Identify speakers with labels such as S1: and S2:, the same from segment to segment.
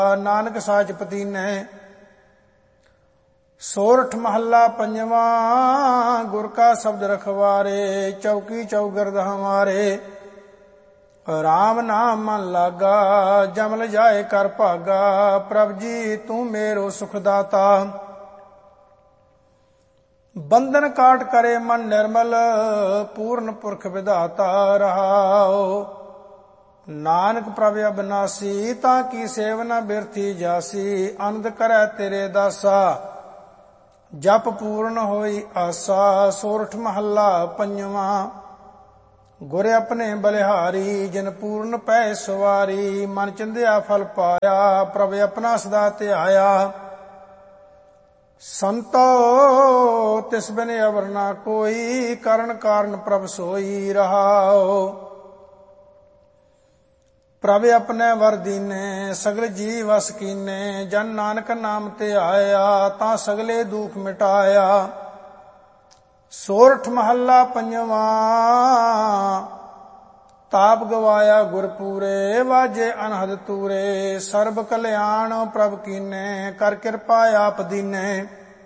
S1: ਨਾਨਕ ਸਾਚ ਪਤੀਨੈ। ਸੋਰਠ ਮਹੱਲਾ ਪੰਜਵਾਂ। ਗੁਰ ਕਾ ਸ਼ਬਦ ਰਖਵਾਰੇ, ਚੌਕੀ ਚੌਗਿਰਦ ਹਮਾਰੇ। ਰਾਮ ਨਾਮ ਮਨ ਲਾਗਾ, ਜਮਲ ਜਾਏ ਕਰ ਭਾਗਾ। ਪ੍ਰਭ ਜੀ ਤੂੰ ਮੇਰੋ ਸੁਖ ਦਾਤਾ। ਬੰਧਨ ਕਾਟ ਕਰੇ ਮਨ ਨਿਰਮਲ, ਪੂਰਨ ਪੁਰਖ ਵਿਧਾਤਾ ਰਹਾਓ। ਨਾਨਕ ਪ੍ਰਭ ਅਬਨਾਸੀ, ਤਾਂ ਕੀ ਸੇਵ ਨ ਬਿਰਥੀ ਜਾਸੀ। ਆਨੰਦ ਕਰੈ ਤੇਰੇ ਦਾਸਾ, ਜਪ ਪੂਰਨ ਹੋਈ ਆਸਾ। ਸੋਰਠ ਮਹੱਲਾ ਪੰਜਵਾਂ। ਗੁਰ ਆਪਣੇ ਬਲਿਹਾਰੀ, ਜਿਨ ਪੂਰਨ ਪੈ ਸਵਾਰੀ। ਮਨ ਚਿੰਦਿਆ ਫਲ ਪਾਇਆ, ਪ੍ਰਭ ਆਪਣਾ ਸਦਾ ਧਿਆਇਆ। ਸੰਤੋ ਤਿਸ ਬਿਨ ਅਵਰ ਨਾ ਕੋਈ, ਕਰਨ ਕਾਰਨ ਪ੍ਰਭ ਸੋਈ ਰਹਾਓ। ਪ੍ਰਭ ਆਪਣੇ ਵਰ ਦੀਨੇ, ਸਗਲ ਜੀ ਵਸ ਕੀਨੇ। ਜਨ ਨਾਨਕ ਨਾਮ ਤੇ ਆਇਆ, ਤਾਂ ਸਗਲੇ ਦੁਖ ਮਿਟਾਇਆ। ਸੋਰਠ ਮਹੱਲਾ ਪੰਜਵਾਂ। ਤਾਪ ਗਵਾਇਆ ਗੁਰ ਪੂਰੇ, ਵਾਜੇ ਅਨਹਦ ਤੂਰੇ। ਸਰਬ ਕਲਿਆਣ ਪ੍ਰਭ ਕੀਨੇ, ਕਰ ਕਿਰਪਾ ਆਪ ਦੀਨੇ।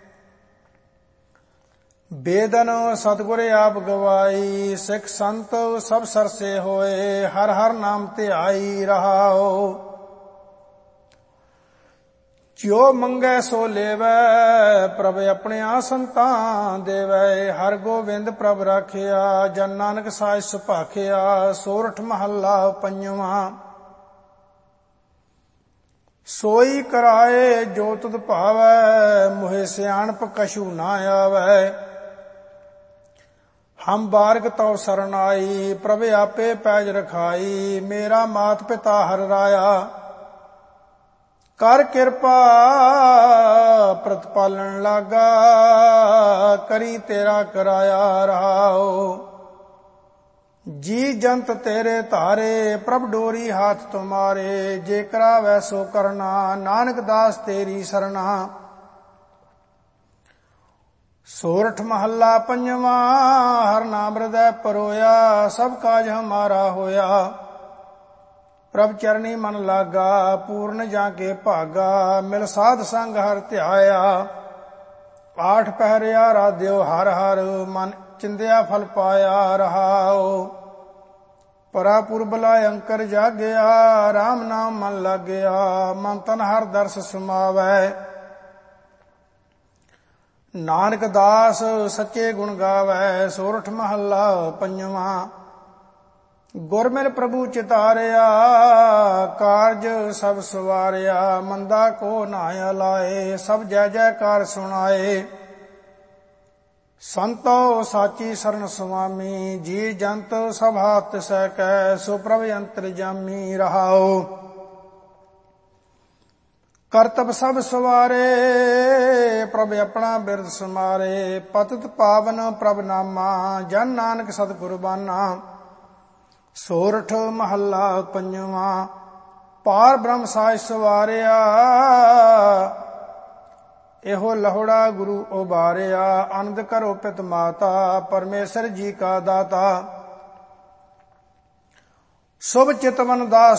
S1: ਬੇਦਨ ਸਤਿਗੁਰ ਆਪ ਗਵਾਈ, ਸਿੱਖ ਸੰਤ ਸਭ ਸਰਸੇ ਹੋਏ। ਹਰ ਹਰ ਨਾਮ ਧਿਆਈ ਰਹਾਓ। ਜਿਉ ਮੰਗੈ ਸੋ ਲੇਵੈ, ਪ੍ਰਭ ਆਪਣਿਆ ਸੰਤਾਂ ਦੇਵੈ। ਹਰ ਗੋਬਿੰਦ ਪ੍ਰਭ ਰਾਖਿਆ, ਜਨ ਨਾਨਕ ਸਾਜ ਸੁਭਾਖਿਆ। ਸੋਰਠ ਮਹੱਲਾ ਪੰਜਵਾਂ। ਸੋਈ ਕਰਾਏ ਜੋ ਤੁਧ ਭਾਵੈ, ਮੋਹਿ ਸਿਆਣਪ ਕਛੂ ਨਾ ਆਵੈ। ਹਮ ਬਾਰਕ ਤਉ ਸਰਣ ਆਈ, ਪ੍ਰਭ ਆਪੇ ਪੈਜ ਰਖਾਈ। ਮੇਰਾ ਮਾਤ ਪਿਤਾ ਹਰ ਰਾਇਆ, ਕਰ ਕਿਰਪਾ ਪ੍ਰਤਪਾਲਣ ਲਾਗਾ। ਕਰੀ ਤੇਰਾ ਕਰਾਇਆ ਰਹਾਓ। ਜੀ ਜੰਤ ਤੇਰੇ ਧਾਰੇ, ਪ੍ਰਭ ਡੋਰੀ ਹਾਥ ਤੁਮਾਰੇ। ਜੇ ਕਰਾਵੈ ਸੋ ਕਰਨਾ, ਨਾਨਕ ਦਾਸ ਤੇਰੀ ਸਰਣਾ। ਸੋਰਠ ਮਹੱਲਾ ਪੰਜਵਾਂ। ਹਰ ਨਾਮ ਹਿਰਦੈ ਪਰੋਇਆ, ਸਭ ਕਾਜ ਹਮਾਰਾ ਹੋਇਆ। ਪ੍ਰਭ ਚਰਣੀ ਮਨ ਲਾਗਾ, ਪੂਰਨ ਜਾ ਕੇ ਭਾਗਾ। ਮਿਲ ਸਾਧ ਸੰਗ ਹਰ ਧਿਆਇਆ, ਆਠ ਪਹਿਰਿਆ ਰਾਧਿਓ ਹਰ ਹਰ। ਮਨ ਚਿੰਦਿਆ ਫਲ ਪਾਇਆ ਰਹਾਓ। ਪਰਾਪੁਰ ਬੁਲਾਇ ਅੰਕਰ ਜਾਗਿਆ, ਰਾਮ ਨਾਮ ਮਨ ਲਾਗਿਆ। ਮਨ ਤਨ ਹਰ ਦਰਸ ਸਮਾਵੈ, ਨਾਨਕ ਦਾਸ ਸੱਚੇ ਗੁਣ ਗਾਵੈ। ਸੋਰਠ ਮਹੱਲਾ ਪੰਜਵਾਂ। ਗੁਰ ਮਿਲ ਪ੍ਰਭੂ ਚਿਤਾਰਿਆ, ਕਾਰਜ ਸਭ ਸਵਾਰਿਆ। ਮੰਦਾ ਕੋ ਨਾ ਲਾਏ, ਸਭ ਜੈ ਜੈਕਾਰ ਸੁਣਾਏ। ਸੰਤੋ ਸਾਚੀ ਸਰਨ ਸੁਆਮੀ, ਜੀ ਜੰਤ ਸਭ ਹਾਥ ਤਿਸੈ ਕੈ। ਸੋ ਪ੍ਰਭ ਅੰਤਰਜਾਮੀ ਰਹਾਓ। ਕਰਤਬ ਸਭ ਸਵਾਰੇ, ਪ੍ਰਭ ਆਪਣਾ ਬਿਰਦ ਸਮਾਰੇ। ਪਤਿਤ ਪਾਵਨ ਪ੍ਰਭ ਨਾਮਾ, ਜਨ ਨਾਨਕ ਸਤ ਕੁਰਬਾਨਾ। ਸੋਰਠ ਮਹੱਲਾ ਪੰਜਵਾਂ। ਪਾਰ ਬ੍ਰਹਮ ਸਾਜ ਸਵਾਰਿਆ, ਇਹੋ ਲਹੁੜਾ ਗੁਰੂ ਉਬਾਰਿਆ। ਆਨੰਦ ਕਰੋ ਪਿਤ ਮਾਤਾ, ਪਰਮੇਸ਼ਰ ਜੀ ਕਾ ਦਾਤਾ। ਸੁਭ ਚਿਤਵਨ ਦਾਸ